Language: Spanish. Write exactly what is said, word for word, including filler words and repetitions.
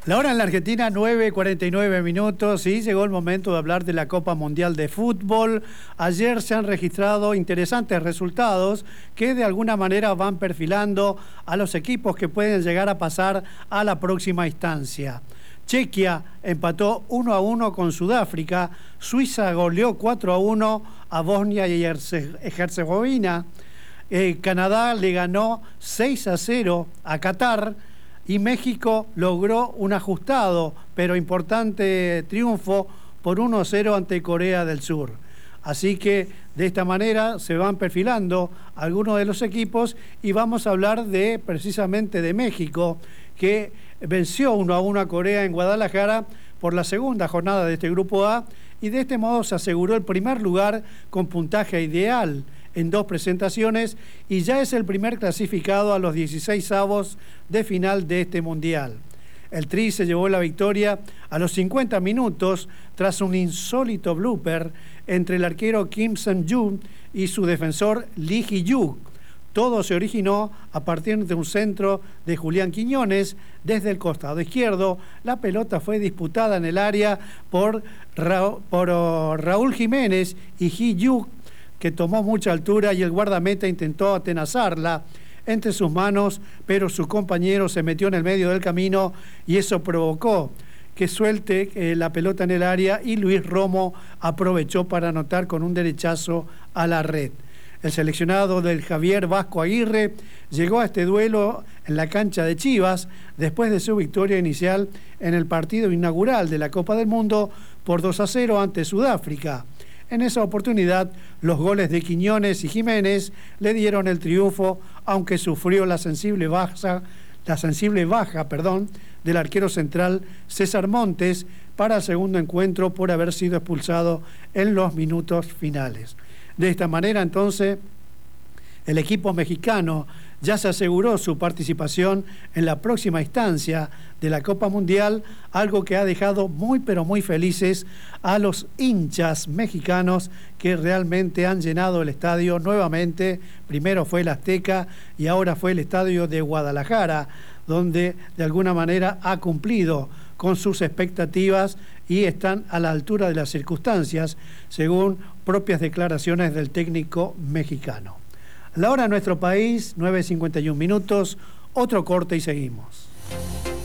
La hora en la Argentina, nueve cuarenta y nueve minutos, y llegó el momento de hablar de la Copa Mundial de Fútbol. Ayer se han registrado interesantes resultados que de alguna manera van perfilando a los equipos que pueden llegar a pasar a la próxima instancia. Chequia empató uno a uno con Sudáfrica, Suiza goleó cuatro a uno a Bosnia y Herzegovina, eh, Canadá le ganó seis a cero a Qatar, y México logró un ajustado pero importante triunfo por uno a cero ante Corea del Sur. Así que de esta manera se van perfilando algunos de los equipos, y vamos a hablar de precisamente de México, que venció uno a uno a Corea en Guadalajara por la segunda jornada de este Grupo A, y de este modo se aseguró el primer lugar con puntaje ideal en dos presentaciones, y ya es el primer clasificado a los dieciseisavos de final de este Mundial. El Tri se llevó la victoria a los cincuenta minutos tras un insólito blooper entre el arquero Kim Sang-ju y su defensor Lee Ji-yu. Todo se originó a partir de un centro de Julián Quiñones desde el costado izquierdo. La pelota fue disputada en el área por, Ra por uh, Raúl Jiménez y Ji-yu, que tomó mucha altura, y el guardameta intentó atenazarla entre sus manos, pero su compañero se metió en el medio del camino y eso provocó que suelte eh, la pelota en el área, y Luis Romo aprovechó para anotar con un derechazo a la red. El seleccionado del Javier Vasco Aguirre llegó a este duelo en la cancha de Chivas después de su victoria inicial en el partido inaugural de la Copa del Mundo por dos a cero ante Sudáfrica. En esa oportunidad, los goles de Quiñones y Jiménez le dieron el triunfo, aunque sufrió la sensible baja, la sensible baja perdón, del arquero central César Montes para el segundo encuentro por haber sido expulsado en los minutos finales. De esta manera, entonces, el equipo mexicano ya se aseguró su participación en la próxima instancia de la Copa Mundial, algo que ha dejado muy pero muy felices a los hinchas mexicanos, que realmente han llenado el estadio nuevamente. Primero fue el Azteca y ahora fue el estadio de Guadalajara, donde de alguna manera ha cumplido con sus expectativas y están a la altura de las circunstancias, según propias declaraciones del técnico mexicano. La hora en nuestro país, nueve cincuenta y un minutos, otro corte y seguimos.